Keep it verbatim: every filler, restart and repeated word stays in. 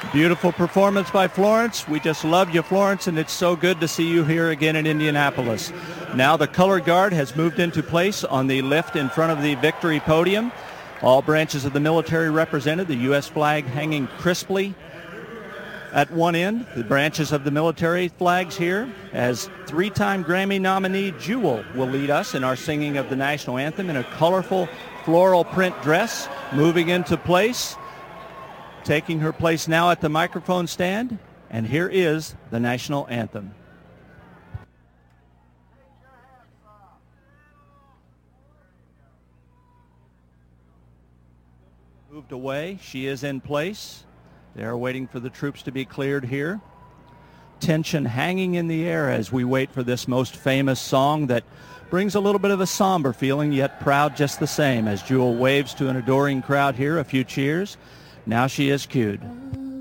Beautiful performance by Florence. We just love you, Florence, and it's so good to see you here again in Indianapolis. Now the color guard has moved into place on the lift in front of the victory podium. All branches of the military represented, the U S flag hanging crisply at one end. The branches of the military flags here, as three-time Grammy nominee Jewel will lead us in our singing of the national anthem in a colorful floral print dress, moving into place, taking her place now at the microphone stand, and here is the national anthem. Moved away, she is in place. They're waiting for the troops to be cleared here. Tension hanging in the air as we wait for this most famous song that brings a little bit of a somber feeling, yet proud just the same, as Jewel waves to an adoring crowd here. A few cheers. Now she is cued.